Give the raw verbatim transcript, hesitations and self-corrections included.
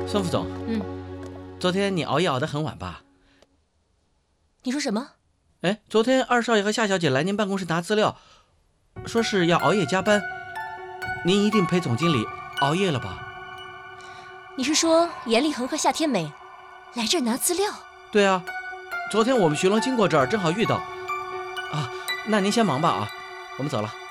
孙副总， 嗯， 昨天你熬夜熬得很晚吧？ 你说什么？ 哎，昨天二少爷和夏小姐来您办公室拿资料，说是要熬夜加班，您一定陪总经理熬夜了吧？ 你是说严立恒和夏天美来这儿拿资料？ 对啊，昨天我们巡逻经过这儿，正好遇到。啊，那您先忙吧啊，我们走了。